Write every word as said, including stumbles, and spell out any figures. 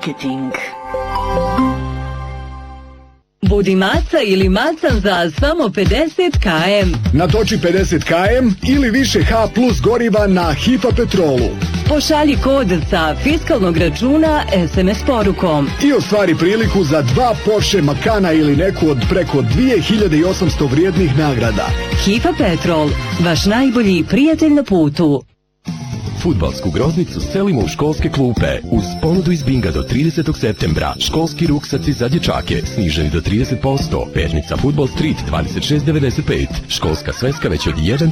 marketing. Budi maca ili macan za samo pedeset kilometara. Natoči pedeset kilometara ili više H plus goriva na Hifa Petrolu. Pošalji kod sa fiskalnog računa es em es porukom. I ostvari priliku za dva Porsche Macana ili neku od preko dvije hiljade osamsto vrijednih nagrada. Hifa Petrol, vaš najbolji prijatelj na putu. Fudbalsku groznicu selimo u školske klupe. Uz ponudu iz Binga do tridesetog septembra. Školski ruksaci za dječake sniženi do trideset posto. Pernica Fudbal Street dvadeset šest devedeset pet. Školska sveska već od jedan